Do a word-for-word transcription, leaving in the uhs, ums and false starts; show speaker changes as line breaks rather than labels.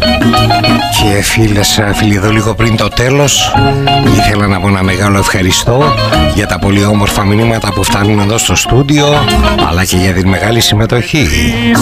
Και φίλες, φίλοι, εδώ λίγο πριν το τέλος ήθελα να πω ένα μεγάλο ευχαριστώ για τα πολύ όμορφα μηνύματα που φτάνουν εδώ στο στούντιο, αλλά και για την μεγάλη συμμετοχή.